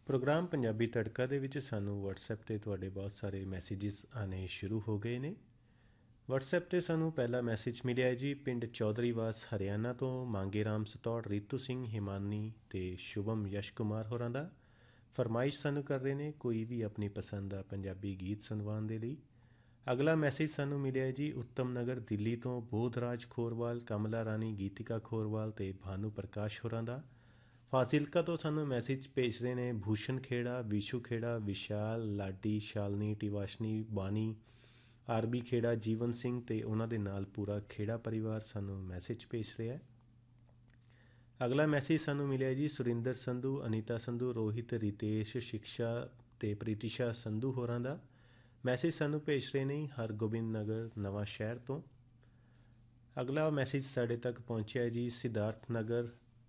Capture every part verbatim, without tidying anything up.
Programme Punjabi ਤੜਕਾ ਦੇ ਵਿੱਚ ਸਾਨੂੰ ਵਟਸਐਪ 'ਤੇ ਤੁਹਾਡੇ ਬਹੁਤ ਸਾਰੇ ਮੈਸੇਜਿਸ ਆਉਣੇ ਸ਼ੁਰੂ ਹੋ ਗਏ ਨੇ। ਵਟਸਐਪ 'ਤੇ ਸਾਨੂੰ ਪਹਿਲਾ ਮੈਸੇਜ ਮਿਲਿਆ ਹੈ ਜੀ, ਪਿੰਡ ਚੌਧਰੀਵਾਸ ਹਰਿਆਣਾ ਤੋਂ ਮਾਂਗੇ ਰਾਮ ਸਤੌੜ, ਰੀਤੂ ਸਿੰਘ, ਹਿਮਾਨੀ ਅਤੇ ਸ਼ੁਭਮ ਯਸ਼ ਕੁਮਾਰ ਹੋਰਾਂ ਦਾ। ਫਰਮਾਇਸ਼ ਸਾਨੂੰ ਕਰ ਰਹੇ ਨੇ ਕੋਈ ਵੀ ਆਪਣੀ ਪਸੰਦ ਦਾ ਪੰਜਾਬੀ ਗੀਤ ਸੁਣਵਾਉਣ ਦੇ ਲਈ। ਅਗਲਾ ਮੈਸੇਜ ਸਾਨੂੰ ਮਿਲਿਆ ਜੀ ਉੱਤਮ ਨਗਰ ਦਿੱਲੀ ਤੋਂ ਬੋਧਰਾਜ ਖੋਰਵਾਲ, ਕਮਲਾ ਰਾਣੀ, ਗੀਤਿਕਾ ਖੋਰਵਾਲ ਅਤੇ ਭਾਨੂ ਪ੍ਰਕਾਸ਼ ਹੋਰਾਂ ਦਾ। ਫਾਜ਼ਿਲਕਾ ਤੋਂ ਸਾਨੂੰ ਮੈਸੇਜ ਭੇਜ ਰਹੇ ਨੇ ਭੂਸ਼ਣ ਖੇੜਾ, ਵਿਸ਼ੂ ਖੇੜਾ, ਵਿਸ਼ਾਲ, ਲਾਡੀ, ਸ਼ਾਲਨੀ, ਟਿਵਾਸ਼ਨੀ, ਬਾਨੀ, ਆਰਬੀ ਖੇੜਾ, ਜੀਵਨ ਸਿੰਘ ਅਤੇ ਉਹਨਾਂ ਦੇ ਨਾਲ ਪੂਰਾ ਖੇੜਾ ਪਰਿਵਾਰ ਸਾਨੂੰ ਮੈਸੇਜ ਭੇਜ ਰਿਹਾ ਹੈ। ਅਗਲਾ ਮੈਸੇਜ ਸਾਨੂੰ ਮਿਲਿਆ ਜੀ ਸੁਰਿੰਦਰ ਸੰਧੂ, ਅਨੀਤਾ ਸੰਧੂ, ਰੋਹਿਤ, ਰਿਤੇਸ਼, ਸ਼ਿਕਸ਼ਾ ਅਤੇ ਪ੍ਰੀਤਿਸ਼ਾ ਸੰਧੂ ਹੋਰਾਂ ਦਾ। ਮੈਸੇਜ ਸਾਨੂੰ ਭੇਜ ਰਹੇ ਨੇ ਹਰਗੋਬਿੰਦ ਨਗਰ ਨਵਾਂ ਸ਼ਹਿਰ ਤੋਂ। ਅਗਲਾ ਮੈਸੇਜ ਸਾਡੇ ਤੱਕ ਪਹੁੰਚਿਆ ਜੀ ਸਿਧਾਰਥ ਨਗਰ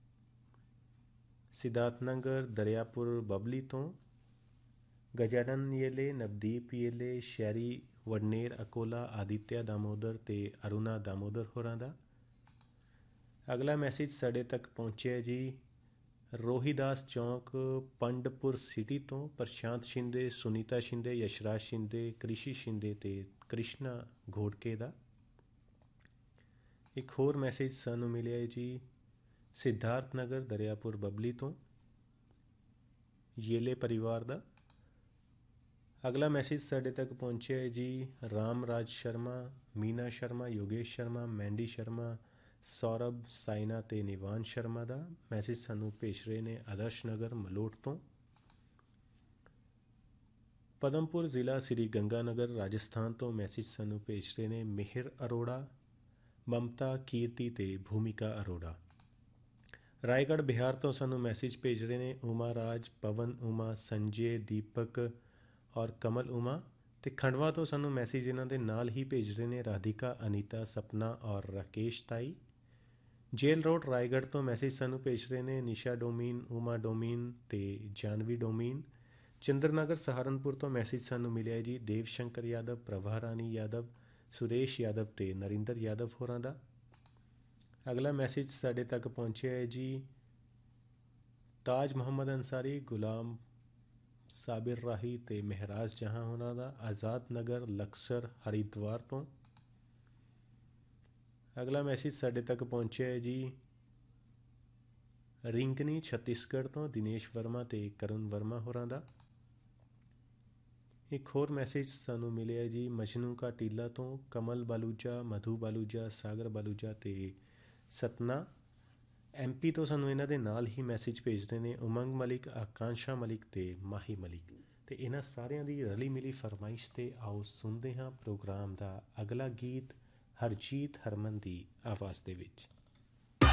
ਸਿਧਾਰਥ ਨਗਰ ਦਰਿਆਪੁਰ ਬਬਲੀ ਤੋਂ। ਗਜਾਨਨ ਯੇਲੇ, ਨਵਦੀਪ ਯੇਲੇ, ਸ਼ੈਰੀ ਵਡਨੇਰ ਅਕੋਲਾ, ਆਦਿਤਿਆ ਦਾਮੋਦਰ ਅਤੇ ਅਰੁਣਾ ਦਾਮੋਦਰ ਹੋਰਾਂ ਦਾ। ਅਗਲਾ ਮੈਸੇਜ ਸਾਡੇ ਤੱਕ ਪਹੁੰਚਿਆ ਜੀ ਰੋਹੀਦਾਸ ਚੌਂਕ ਪੰਡਪੁਰ ਸਿਟੀ ਤੋਂ ਪ੍ਰਸ਼ਾਂਤ ਸ਼ਿੰਦੇ, ਸੁਨੀਤਾ ਸ਼ਿੰਦੇ, ਯਸ਼ਰਾਜ ਸ਼ਿੰਦੇ, ਕ੍ਰਿਸ਼ੀ ਸ਼ਿੰਦੇ ਅਤੇ ਕ੍ਰਿਸ਼ਨਾ ਘੋੜਕੇ ਦਾ। ਇੱਕ ਹੋਰ ਮੈਸੇਜ ਸਾਨੂੰ ਮਿਲਿਆ ਹੈ ਜੀ ਸਿਧਾਰਥ ਨਗਰ ਦਰਿਆਪੁਰ ਬਬਲੀ ਤੋਂ ਯੇਲੇ ਪਰਿਵਾਰ ਦਾ। ਅਗਲਾ ਮੈਸੇਜ ਸਾਡੇ ਤੱਕ ਪਹੁੰਚਿਆ ਹੈ ਜੀ ਰਾਮ ਰਾਜ ਸ਼ਰਮਾ, ਮੀਨਾ ਸ਼ਰਮਾ, ਯੋਗੇਸ਼ ਸ਼ਰਮਾ, ਮੈਂਡੀ ਸ਼ਰਮਾ, ਸੌਰਭ, ਸਾਇਨਾ ਅਤੇ ਨਿਵਾਨ ਸ਼ਰਮਾ ਦਾ। ਮੈਸੇਜ ਸਾਨੂੰ ਭੇਜ ਰਹੇ ਨੇ ਆਦਰਸ਼ ਨਗਰ ਮਲੋਟ ਤੋਂ। ਪਦਮਪੁਰ ਜ਼ਿਲ੍ਹਾ ਸ੍ਰੀ ਗੰਗਾ ਨਗਰ ਰਾਜਸਥਾਨ ਤੋਂ ਮੈਸੇਜ ਸਾਨੂੰ ਭੇਜ ਰਹੇ ਨੇ ਮਿਹਰ ਅਰੋੜਾ, ਮਮਤਾ, ਕੀਰਤੀ ਅਤੇ ਭੂਮਿਕਾ ਅਰੋੜਾ। ਰਾਏਗੜ੍ਹ ਬਿਹਾਰ ਤੋਂ ਸਾਨੂੰ ਮੈਸੇਜ ਭੇਜ ਰਹੇ ਨੇ ਉਮਾ ਰਾਜ, ਪਵਨ ਉਮਾ, ਸੰਜੇ, ਦੀਪਕ ਔਰ ਕਮਲ ਉਮਾ। ਅਤੇ ਖੰਡਵਾ ਤੋਂ ਸਾਨੂੰ ਮੈਸੇਜ ਇਹਨਾਂ ਦੇ ਨਾਲ ਹੀ ਭੇਜ ਰਹੇ ਨੇ ਰਾਧਿਕਾ, ਅਨੀਤਾ, ਸਪਨਾ ਔਰ ਰਾਕੇਸ਼ ਤਾਈ। ਜੇਲ ਰੋਡ ਰਾਏਗੜ੍ਹ ਤੋਂ ਮੈਸੇਜ ਸਾਨੂੰ ਭੇਜ ਰਹੇ ਨੇ ਨਿਸ਼ਾ ਡੋਮੀਨ, ਉਮਾ ਡੋਮੀਨ ਅਤੇ ਜਾਨਵੀ ਡੋਮੀਨ। ਚੰਦਰ ਨਗਰ ਸਹਾਰਨਪੁਰ ਤੋਂ ਮੈਸੇਜ ਸਾਨੂੰ ਮਿਲਿਆ ਜੀ ਦੇਵ ਸ਼ੰਕਰ ਯਾਦਵ, ਪ੍ਰਭਾ ਰਾਣੀ ਯਾਦਵ, ਸੁਰੇਸ਼ ਯਾਦਵ ਅਤੇ ਨਰਿੰਦਰ ਯਾਦਵ ਹੋਰਾਂ ਦਾ। ਅਗਲਾ ਮੈਸੇਜ ਸਾਡੇ ਤੱਕ ਪਹੁੰਚਿਆ ਹੈ ਜੀ ਤਾਜ ਮੁਹੰਮਦ ਅੰਸਾਰੀ, ਗੁਲਾਮ ਸਾਬਿਰ ਰਾਹੀ ਅਤੇ ਮਹਿਰਾਜ ਜਹਾਂ ਹੋਰਾਂ ਦਾ, ਆਜ਼ਾਦ ਨਗਰ ਲਕਸਰ ਹਰਿਦੁਆਰ ਤੋਂ। ਅਗਲਾ ਮੈਸੇਜ ਸਾਡੇ ਤੱਕ ਪਹੁੰਚਿਆ ਹੈ ਜੀ ਰਿੰਕਨੀ ਛੱਤੀਸਗੜ੍ਹ ਤੋਂ ਦਿਨੇਸ਼ ਵਰਮਾ ਅਤੇ ਕਰੁਣ ਵਰਮਾ ਹੋਰਾਂ ਦਾ। ਇੱਕ ਹੋਰ ਮੈਸੇਜ ਸਾਨੂੰ ਮਿਲਿਆ ਜੀ ਮਜਨੂ ਕਾ ਟੀਲਾ ਤੋਂ ਕਮਲ ਬਾਲੂਜਾ, ਮਧੂ ਬਾਲੂਜਾ, ਸਾਗਰ ਬਾਲੂਜਾ ਅਤੇ ਸਤਨਾ। ਐਮ ਪੀ ਤੋਂ ਸਾਨੂੰ ਇਹਨਾਂ ਦੇ ਨਾਲ ਹੀ ਮੈਸੇਜ ਭੇਜਦੇ ਨੇ ਉਮੰਗ ਮਲਿਕ, ਆਕਾਂਸ਼ਾ ਮਲਿਕ ਅਤੇ ਮਾਹੀ ਮਲਿਕ। ਅਤੇ ਇਹਨਾਂ ਸਾਰਿਆਂ ਦੀ ਰਲੀ ਮਿਲੀ ਫਰਮਾਇਸ਼ 'ਤੇ ਆਓ ਸੁਣਦੇ ਹਾਂ ਪ੍ਰੋਗਰਾਮ ਦਾ ਅਗਲਾ ਗੀਤ ਹਰਜੀਤ ਹਰਮਨ ਦੀ ਆਵਾਜ਼ ਦੇ ਵਿੱਚ।